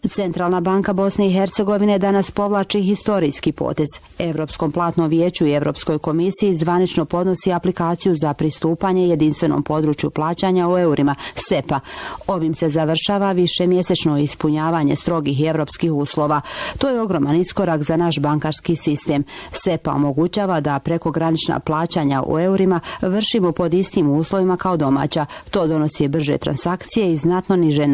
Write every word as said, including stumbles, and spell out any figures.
Centralna banka Bosne i Hercegovine danas povlači historijski potez. Europskom platnom vijeću i Europskoj komisiji zvanično podnosi aplikaciju za pristupanje jedinstvenom području plaćanja u eurima, SEPA. Ovim se završava višemjesečno ispunjavanje strogih europskih uslova. To je ogroman iskorak za naš bankarski sistem. SEPA omogućava da prekogranična plaćanja u eurima vršimo pod istim uslovima kao domaća. To donosi brže transakcije i znatno niže